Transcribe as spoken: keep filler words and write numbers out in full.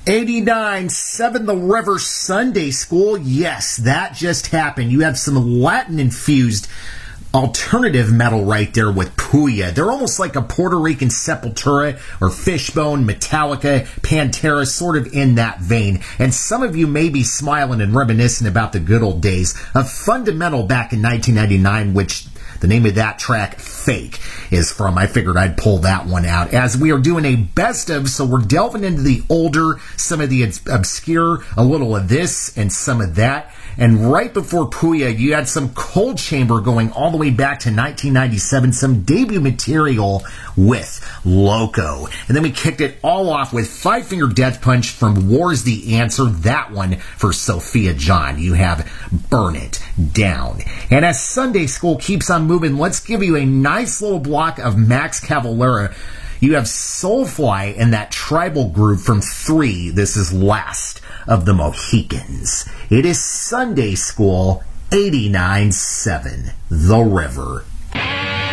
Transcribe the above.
eighty-nine seven The River Sunday School. Yes, that just happened. You have some Latin-infused alternative metal right there with Puya. They're almost like a Puerto Rican Sepultura or Fishbone, Metallica, Pantera, sort of in that vein. And some of you may be smiling and reminiscing about the good old days of Fundamental back in nineteen ninety-nine, which the name of that track, Fake, is from. I figured I'd pull that one out. As we are doing a best of, so we're delving into the older, some of the obscure, a little of this and some of that. And right before Puya, you had some Cold Chamber going all the way back to nineteen ninety-seven, some debut material with Loco. And then we kicked it all off with Five Finger Death Punch from War's the Answer, that one for Sophia John. You have Burn It Down. And as Sunday School keeps on moving, let's give you a nice little block of Max Cavalera. You have Soulfly and that tribal group from Three. This is Last of the Mohicans. It is Sunday School eighty-nine seven The River.